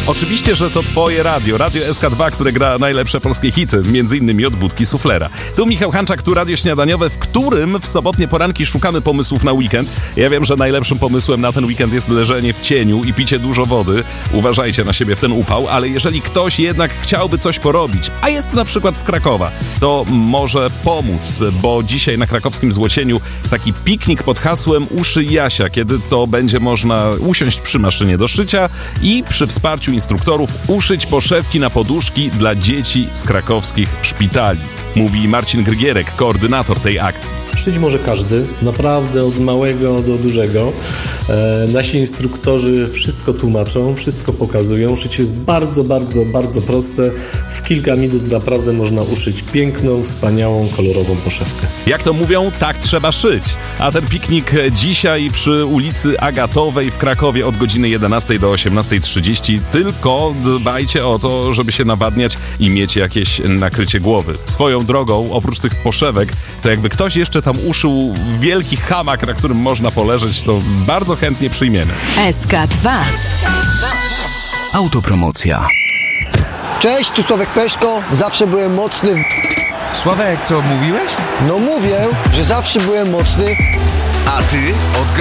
Oczywiście, że to twoje radio SK2, które gra najlepsze polskie hity, między innymi od Budki Suflera. Tu Michał Hanczak, tu Radio Śniadaniowe, w którym w sobotnie poranki szukamy pomysłów na weekend. Ja wiem, że najlepszym pomysłem na ten weekend jest leżenie w cieniu i picie dużo wody. Uważajcie na siebie w ten upał, ale jeżeli ktoś jednak chciałby coś porobić, a jest na przykład z Krakowa, to może pomóc, bo dzisiaj na krakowskim Złocieniu taki piknik pod hasłem Uszy Jasia, kiedy to będzie można usiąść przy maszynie do szycia i przy wsparciu instruktorów uszyć poszewki na poduszki dla dzieci z krakowskich szpitali. Mówi Marcin Grygierek, koordynator tej akcji. Szyć może każdy, naprawdę od małego do dużego. Nasi instruktorzy wszystko tłumaczą, wszystko pokazują. Szycie jest bardzo, bardzo, bardzo proste. W kilka minut naprawdę można uszyć piękną, wspaniałą, kolorową poszewkę. Jak to mówią, tak trzeba szyć. A ten piknik dzisiaj przy ulicy Agatowej w Krakowie od godziny 11 do 18:30. Tylko dbajcie o to, żeby się nawadniać i mieć jakieś nakrycie głowy. Swoją drogą, oprócz tych poszewek, to jakby ktoś jeszcze tam uszył wielki hamak, na którym można poleżeć, to bardzo chętnie przyjmiemy. SK2. Autopromocja. Cześć, tu Sławek Peszko. Zawsze byłem mocny. Sławek, co mówiłeś? No mówię, że zawsze byłem mocny. A ty?